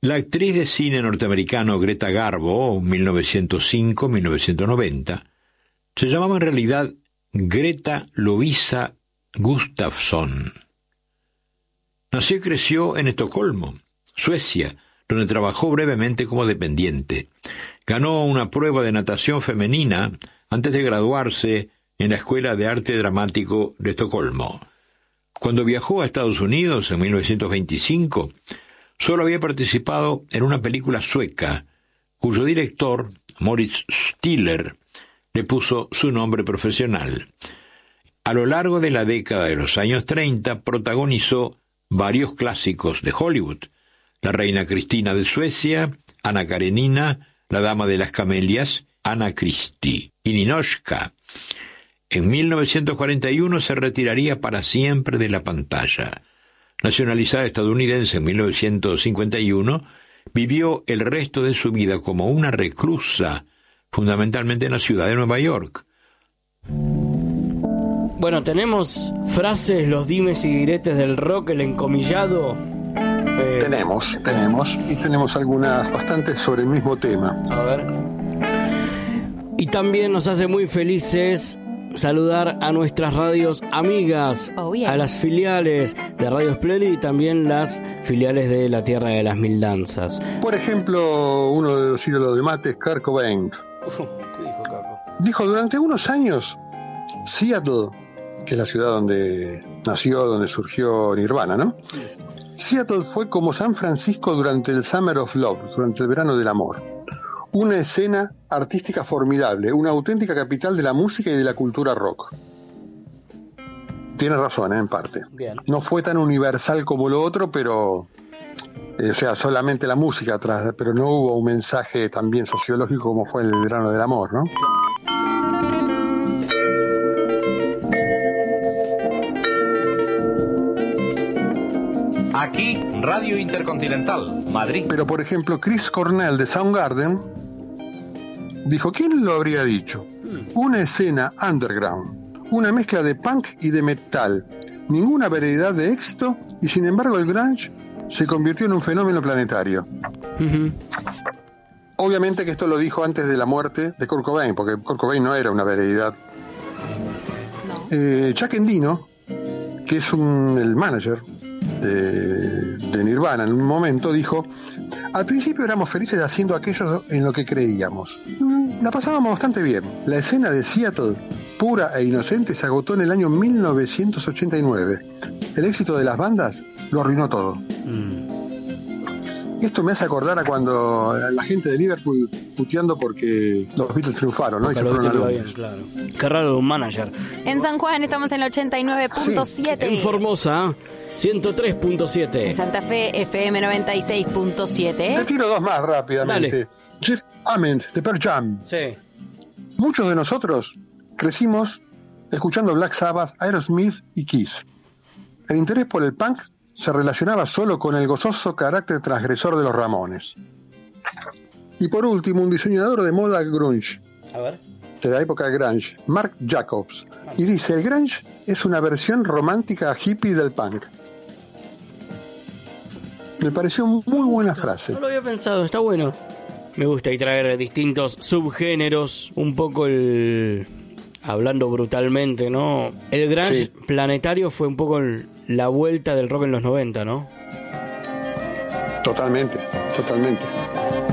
La actriz de cine norteamericano Greta Garbo, 1905-1990, se llamaba en realidad Greta Lovisa Gustafsson. Nació y creció en Estocolmo, Suecia, donde trabajó brevemente como dependiente. Ganó una prueba de natación femenina antes de graduarse en la Escuela de Arte Dramático de Estocolmo. Cuando viajó a Estados Unidos en 1925, solo había participado en una película sueca, cuyo director, Moritz Stiller, le puso su nombre profesional. A lo largo de la década de los años 30, protagonizó varios clásicos de Hollywood: La reina Cristina de Suecia, Ana Karenina, La dama de las camelias, Anna Christie y Ninotchka. En 1941 se retiraría para siempre de la pantalla. Nacionalizada estadounidense en 1951, vivió el resto de su vida como una reclusa, fundamentalmente en la ciudad de Nueva York. Bueno, tenemos frases, los dimes y diretes del rock, el encomillado. Tenemos, y tenemos algunas bastantes sobre el mismo tema. A ver. Y también nos hace muy felices saludar a nuestras radios amigas, a las filiales de Radio Splendid y también las filiales de La Tierra de las Mil Danzas. Por ejemplo, uno de los ídolos de Mates, Kurt Cobain. ¿Qué dijo Caco? Dijo, durante unos años, Seattle, que es la ciudad donde nació, donde surgió Nirvana, ¿no? Sí. Seattle fue como San Francisco durante el Summer of Love, durante el verano del amor. Una escena artística formidable, una auténtica capital de la música y de la cultura rock. Tiene razón, en parte. Bien. No fue tan universal como lo otro, pero... o sea, solamente la música atrás, pero no hubo un mensaje también sociológico como fue el verano del amor, ¿no? Aquí, Radio Intercontinental, Madrid. Pero, por ejemplo, Chris Cornell de Soundgarden dijo, ¿quién lo habría dicho? Una escena underground, una mezcla de punk y de metal, ninguna veredad de éxito, y sin embargo el grunge se convirtió en un fenómeno planetario. Uh-huh. Obviamente que esto lo dijo antes de la muerte de Kurt Cobain, porque Kurt Cobain no era una veredad. No. Chuck Endino, que es el manager de Nirvana, en un momento dijo, al principio éramos felices haciendo aquello en lo que creíamos. La pasábamos bastante bien. La escena de Seattle, pura e inocente, se agotó en el año 1989. El éxito de las bandas lo arruinó todo. Esto me hace acordar a cuando la gente de Liverpool puteando porque los Beatles triunfaron, ¿no? Y se fueron a Londres. Claro. Qué raro de un manager. En San Juan estamos en el 89.7. Sí. En Formosa, 103.7. En Santa Fe, FM 96.7. Te tiro dos más rápidamente. Dale. Jeff Ament, de Pearl Jam. Sí. Muchos de nosotros crecimos escuchando Black Sabbath, Aerosmith y Kiss. El interés por el punk se relacionaba solo con el gozoso carácter transgresor de los Ramones. Y por último, un diseñador de moda grunge, A ver. de la época grunge, Marc Jacobs, y dice, el grunge es una versión romántica hippie del punk. Me pareció muy buena frase. No lo había pensado, está bueno. Me gusta y traer distintos subgéneros, un poco hablando brutalmente, ¿no? El grunge planetario fue un poco la vuelta del rock en los 90, ¿no? Totalmente.